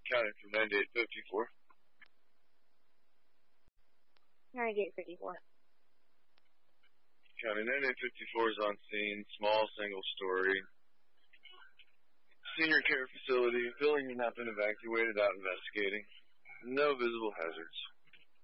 County from 9854. 9854. County 9854 is on scene. Small single story. Senior care facility. Building has not been evacuated. Out investigating. No visible hazards.